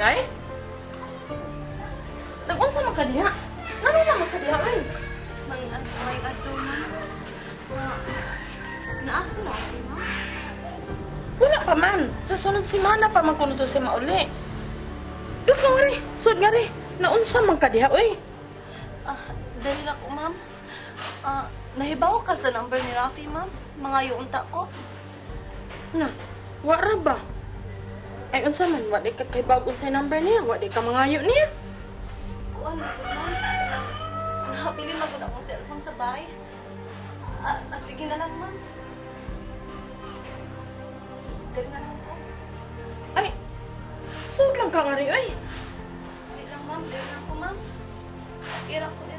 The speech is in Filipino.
day? Nag-unsa man ka diha? Ngano naman ka diha, oy? May adto na. Naasa na ako, ma'am. Wala pa man. Sa sunod semana pa man kuno to si mauli. Doon ka nga rin. Sud nga rin. Naunsa man ka diha, oy. Dali lang ko, ma'am. Nahibaw ka sa number ni Rafi, ma'am. Mga yuunta ko. Na, wara ba? Ay, unsa man, wadi ka kay bago sa number niya, wadi ka mangayo niya. Kuan, ma'am. Nakapili mo na akong cellphone sa bahay. Sige na lang, ma'am. Gali na lang ko. Ay, sud lang ka nga rin, oy. Wait lang, ma'am. Dali lang ko, ma'am. Kira ko